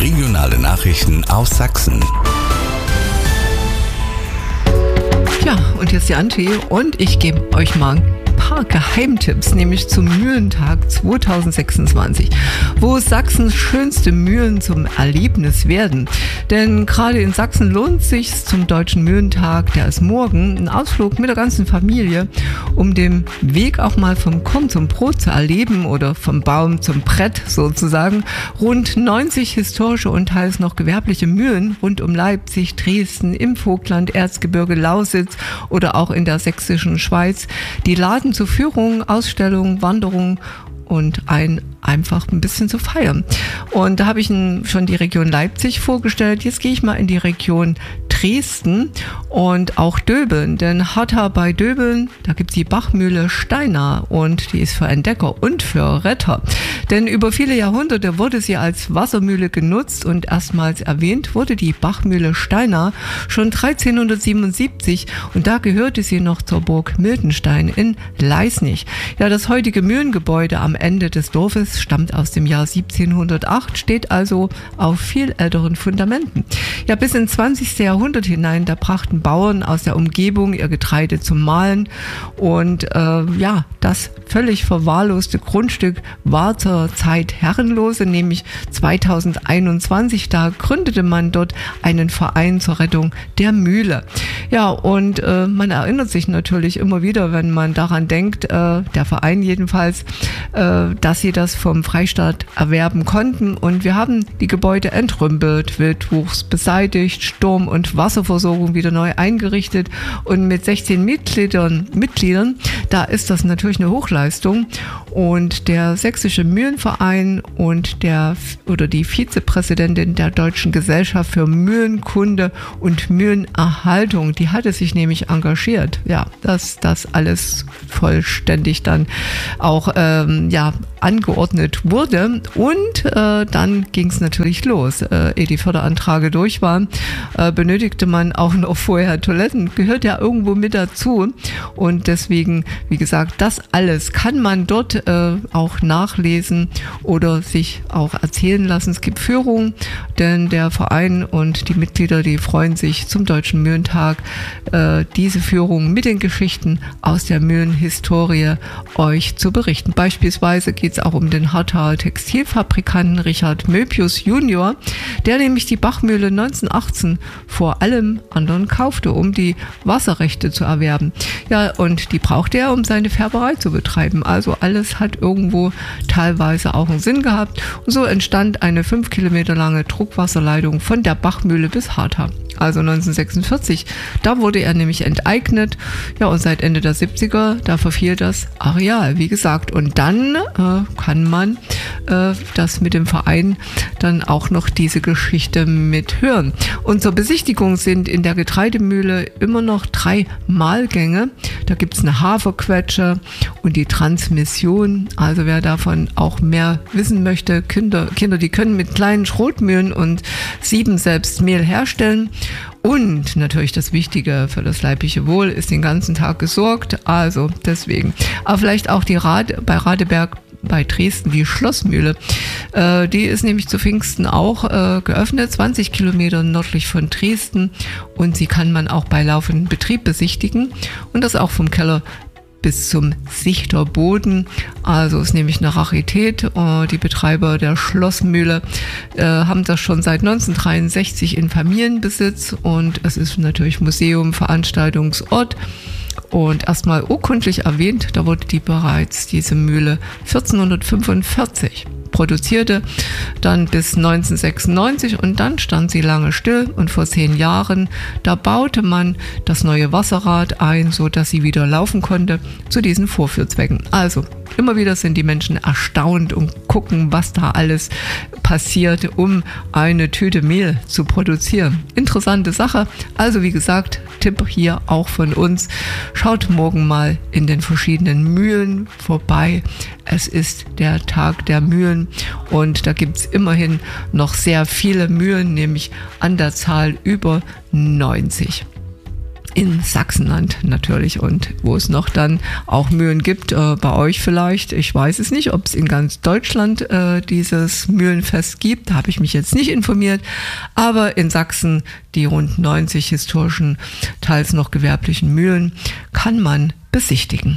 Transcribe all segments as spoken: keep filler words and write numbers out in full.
Regionale Nachrichten aus Sachsen. Ja, und jetzt die Antje und ich gebe euch mal ein paar Geheimtipps, nämlich zum Mühlentag zwanzig sechsundzwanzig, wo Sachsens schönste Mühlen zum Erlebnis werden. Denn gerade in Sachsen lohnt es sich zum Deutschen Mühlentag, der ist morgen, ein Ausflug mit der ganzen Familie, um den Weg auch mal vom Korn zum Brot zu erleben oder vom Baum zum Brett sozusagen. Rund neunzig historische und teils noch gewerbliche Mühlen rund um Leipzig, Dresden, im Vogtland, Erzgebirge, Lausitz oder auch in der sächsischen Schweiz, die laden zu Führungen, Ausstellungen, Wanderungen und ein einfach ein bisschen zu feiern. Und da habe ich schon die Region Leipzig vorgestellt. Jetzt gehe ich mal in die Region Dresden und auch Döbeln. Denn Hartha bei Döbeln, da gibt es die Bachmühle Steinau und die ist für Entdecker und für Retter. Denn über viele Jahrhunderte wurde sie als Wassermühle genutzt und erstmals erwähnt wurde die Bachmühle Steinau schon dreizehnhundertsiebenundsiebzig und da gehörte sie noch zur Burg Mildenstein in Leisnig. Ja, das heutige Mühlengebäude am Ende des Dorfes stammt aus dem Jahr siebzehnhundertacht, steht also auf viel älteren Fundamenten. Ja, bis ins zwanzigste Jahrhundert hinein, da brachten Bauern aus der Umgebung ihr Getreide zum Mahlen und äh, ja, das völlig verwahrloste Grundstück war zur Zeit herrenlose, nämlich zweitausendeinundzwanzig, da gründete man dort einen Verein zur Rettung der Mühle. Ja, und äh, man erinnert sich natürlich immer wieder, wenn man daran denkt, äh, der Verein jedenfalls, äh, dass sie das vom Freistaat erwerben konnten. Und wir haben die Gebäude entrümpelt, Wildwuchs beseitigt, Sturm- und Wasserversorgung wieder neu eingerichtet. Und mit sechzehn Mitgliedern, Mitgliedern, da ist das natürlich eine Hochleistung. Und der Sächsische Mühlenverein und der oder die Vizepräsidentin der Deutschen Gesellschaft für Mühlenkunde und Mühlenerhaltung, die hatte sich nämlich engagiert, ja, dass das alles vollständig dann auch ähm, ja, angeordnet wurde. Und äh, dann ging es natürlich los. Äh, ehe die Förderanträge durch waren, äh, benötigte man auch noch vorher Toiletten. Gehört ja irgendwo mit dazu. Und deswegen, wie gesagt, das alles kann man dort äh, auch nachlesen oder sich auch erzählen lassen. Es gibt Führungen, denn der Verein und die Mitglieder, die freuen sich zum Deutschen Mühlentag, äh, diese Führung mit den Geschichten aus der Mühlenhistorie euch zu berichten. Beispielsweise geht es auch um den Harthaer Textilfabrikanten Richard Möbius Junior, der nämlich die Bachmühle neunzehnhundertachtzehn vor allem anderen kaufte, um die Wasserrechte zu erwerben. Ja, und die brauchte er, um seine Färberei zu betreiben. Also alles hat irgendwo teilweise auch einen Sinn gehabt. Und so entstand eine fünf Kilometer lange Druckwasserleitung von der Bachmühle bis Hartha. Also neunzehnhundertsechsundvierzig, da wurde er nämlich enteignet. Ja, und seit Ende der siebziger, da verfiel das Areal, wie gesagt. Und dann äh, kann man äh, das mit dem Verein dann auch noch diese Geschichte mithören. Und zur Besichtigung sind in der Getreidemühle immer noch drei Mahlgänge. Da gibt es eine Haferquetsche und die Transmission. Also wer davon auch mehr wissen möchte, Kinder, Kinder, die können mit kleinen Schrotmühlen und Sieben selbst Mehl herstellen. Und natürlich das Wichtige für das leibliche Wohl ist den ganzen Tag gesorgt. Also deswegen. Aber vielleicht auch die Rad, bei Radeberg bei Dresden die Schlossmühle. Äh, die ist nämlich zu Pfingsten auch äh, geöffnet, zwanzig Kilometer nördlich von Dresden. Und sie kann man auch bei laufendem Betrieb besichtigen. Und das auch vom Keller bis zum Sichterboden. Also ist nämlich eine Rarität. Die Betreiber der Schlossmühle äh, haben das schon seit neunzehnhundertdreiundsechzig in Familienbesitz und es ist natürlich Museum, Veranstaltungsort. Und erstmal urkundlich erwähnt, da wurde die bereits, diese Mühle, vierzehnhundertfünfundvierzig. Produzierte dann bis neunzehnhundertsechsundneunzig und dann stand sie lange still und vor zehn Jahren, da baute man das neue Wasserrad ein, so dass sie wieder laufen konnte zu diesen Vorführzwecken. Also immer wieder sind die Menschen erstaunt und gucken, was da alles passiert, um eine Tüte Mehl zu produzieren. Interessante Sache. Also wie gesagt, Tipp hier auch von uns. Schaut morgen mal in den verschiedenen Mühlen vorbei. Es ist der Tag der Mühlen und da gibt es immerhin noch sehr viele Mühlen, nämlich an der Zahl über neunzig. in Sachsenland natürlich und wo es noch dann auch Mühlen gibt, äh, bei euch vielleicht. Ich weiß es nicht, ob es in ganz Deutschland äh, dieses Mühlenfest gibt, da habe ich mich jetzt nicht informiert, aber in Sachsen die rund neunzig historischen, teils noch gewerblichen Mühlen kann man besichtigen.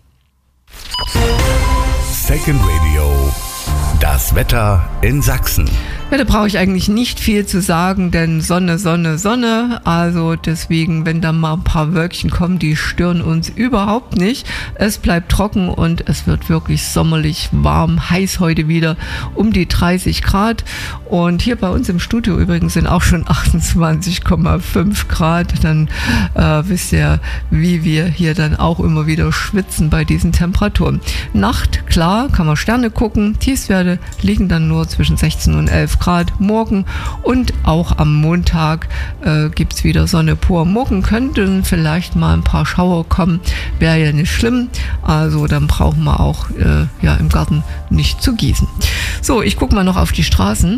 Second Radio. Das Wetter in Sachsen. Ja, da brauche ich eigentlich nicht viel zu sagen, denn Sonne, Sonne, Sonne. Also deswegen, wenn da mal ein paar Wölkchen kommen, die stören uns überhaupt nicht. Es bleibt trocken und es wird wirklich sommerlich warm, heiß heute wieder, um die dreißig Grad. Und hier bei uns im Studio übrigens sind auch schon achtundzwanzig Komma fünf Grad. Dann äh, wisst ihr, wie wir hier dann auch immer wieder schwitzen bei diesen Temperaturen. Nacht, klar, kann man Sterne gucken. Tiefstwerte liegen dann nur zwischen sechzehn und elf Grad morgen und auch am Montag äh, gibt es wieder Sonne pur. Morgen könnten vielleicht mal ein paar Schauer kommen, wäre ja nicht schlimm. Also dann brauchen wir auch äh, ja, im Garten nicht zu gießen. So, ich gucke mal noch auf die Straßen.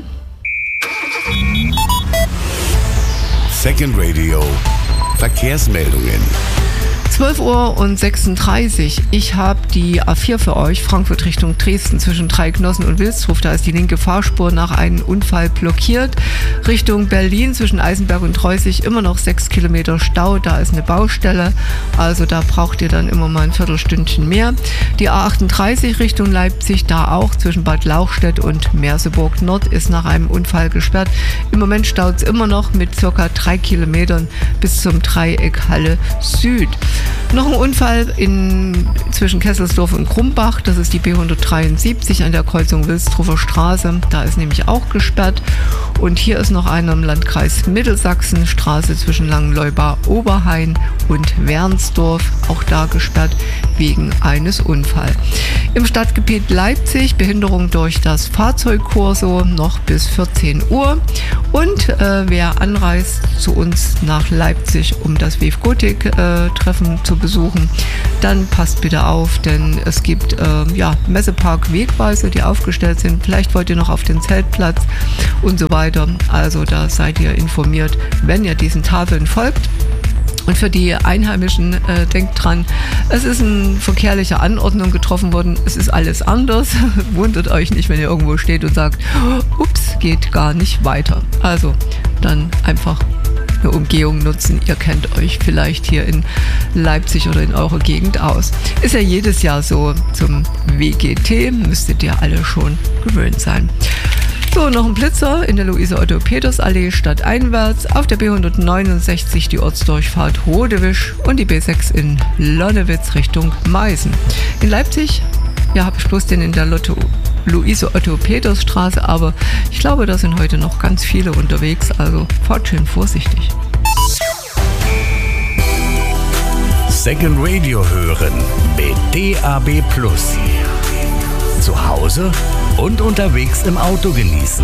Second Radio. Verkehrsmeldungen. zwölf Uhr und sechsunddreißig. Ich habe die A vier für euch, Frankfurt Richtung Dresden, zwischen Dreiknossen und Wilsdruf. Da ist die linke Fahrspur nach einem Unfall blockiert. Richtung Berlin zwischen Eisenberg und Treusig immer noch sechs Kilometer Stau. Da ist eine Baustelle, also da braucht ihr dann immer mal ein Viertelstündchen mehr. Die A achtunddreißig Richtung Leipzig, da auch zwischen Bad Lauchstädt und Merseburg Nord ist nach einem Unfall gesperrt. Im Moment staut es immer noch mit circa drei Kilometern bis zum Dreieck Halle Süd. Noch ein Unfall in, zwischen Kesselsdorf und Krumbach, das ist die B hundertdreiundsiebzig an der Kreuzung Wilsdruffer Straße, da ist nämlich auch gesperrt. Und hier ist noch einer im Landkreis Mittelsachsen, Straße zwischen Langenleuba-Oberhain und Wernsdorf, auch da gesperrt wegen eines Unfalls. Im Stadtgebiet Leipzig Behinderung durch das Fahrzeugkorso noch bis vierzehn Uhr. Und äh, wer anreist zu uns nach Leipzig, um das W F Gotik-Treffen äh, zu besuchen, dann passt bitte auf, denn es gibt äh, ja, Messepark-Wegweiser, die aufgestellt sind. Vielleicht wollt ihr noch auf den Zeltplatz und so weiter. Also da seid ihr informiert, wenn ihr diesen Tafeln folgt. Und für die Einheimischen, äh, denkt dran, es ist eine verkehrliche Anordnung getroffen worden. Es ist alles anders. Wundert euch nicht, wenn ihr irgendwo steht und sagt, ups, geht gar nicht weiter. Also dann einfach eine Umgehung nutzen. Ihr kennt euch vielleicht hier in Leipzig oder in eurer Gegend aus. Ist ja jedes Jahr so. Zum W G T müsstet ihr alle schon gewöhnt sein. So, noch ein Blitzer in der Luise-Otto-Peters-Allee stadteinwärts, auf der B hundertneunundsechzig die Ortsdurchfahrt Hodewisch und die B sechs in Lonnewitz Richtung Meißen. In Leipzig, ja, habe ich bloß den in der Lotto Luise-Otto-Peters-Straße, aber ich glaube, da sind heute noch ganz viele unterwegs, also fahrt schön vorsichtig. Second Radio hören mit D A B Plus. Zu Hause und unterwegs im Auto genießen.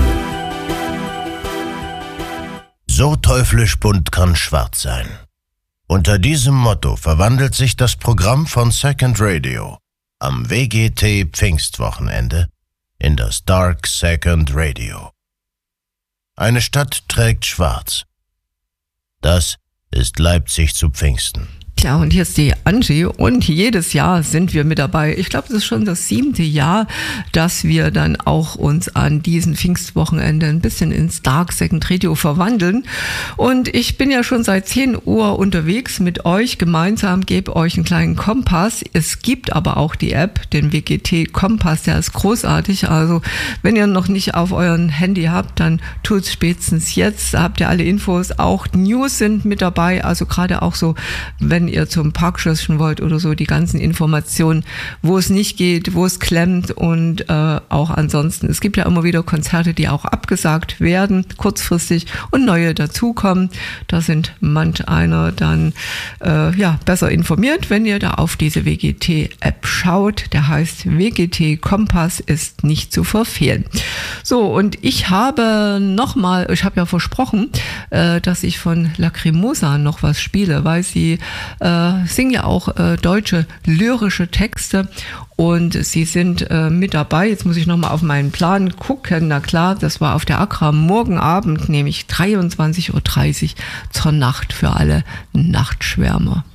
So teuflisch bunt kann schwarz sein. Unter diesem Motto verwandelt sich das Programm von Second Radio am W G T Pfingstwochenende in das Dark Second Radio. Eine Stadt trägt schwarz. Das ist Leipzig zu Pfingsten. Ja, und hier ist die Angie und jedes Jahr sind wir mit dabei. Ich glaube, das ist schon das siebte Jahr, dass wir dann auch uns an diesen Pfingstwochenende ein bisschen ins Dark Second Radio verwandeln. Und ich bin ja schon seit zehn Uhr unterwegs mit euch gemeinsam, gebe euch einen kleinen Kompass. Es gibt aber auch die App, den W G T Kompass, der ist großartig. Also wenn ihr noch nicht auf euren Handy habt, dann tut's spätestens jetzt. Da habt ihr alle Infos, auch News sind mit dabei. Also gerade auch so, wenn ihr zum Parkschlösschen wollt oder so, die ganzen Informationen, wo es nicht geht, wo es klemmt und äh, auch ansonsten. Es gibt ja immer wieder Konzerte, die auch abgesagt werden, kurzfristig und neue dazukommen. Da sind manch einer dann äh, ja besser informiert, wenn ihr da auf diese W G T-App schaut. Der heißt W G T Kompass, ist nicht zu verfehlen. So, und ich habe nochmal, ich habe ja versprochen, äh, dass ich von Lacrimosa noch was spiele, weil sie äh, singen ja auch äh, deutsche lyrische Texte und sie sind äh, mit dabei. Jetzt muss ich nochmal auf meinen Plan gucken. Na klar, das war auf der Accra morgen Abend, nämlich dreiundzwanzig Uhr dreißig zur Nacht für alle Nachtschwärmer.